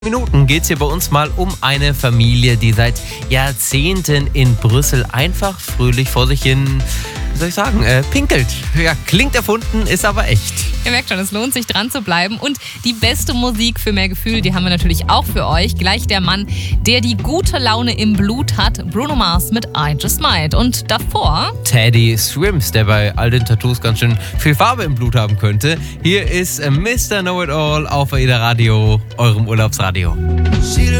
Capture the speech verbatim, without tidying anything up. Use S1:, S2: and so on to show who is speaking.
S1: Minuten geht es hier bei uns mal um eine Familie, die seit Jahrzehnten in Brüssel einfach fröhlich vor sich hin, wie soll ich sagen, äh, pinkelt. Ja, klingt erfunden, ist aber echt.
S2: Ihr merkt schon, es lohnt sich dran zu bleiben. Und die beste Musik für mehr Gefühl, die haben wir natürlich auch für euch. Gleich der Mann, der die gute Laune im Blut hat, Bruno Mars mit I Just Might. Und davor
S1: Teddy Swims, der bei all den Tattoos ganz schön viel Farbe im Blut haben könnte. Hier ist Mister Know-It-All auf A I D A Radio, eurem Urlaubsradio.